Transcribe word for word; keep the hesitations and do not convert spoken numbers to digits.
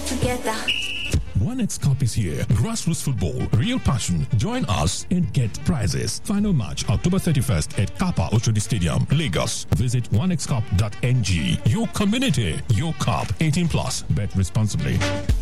together. one X Cup is here. Grassroots football, real passion. Join us and get prizes. Final match October thirty-first at Kappa Oshodi Stadium, Lagos. Visit one x cup dot n g. Your community, your cup. eighteen plus. Bet responsibly.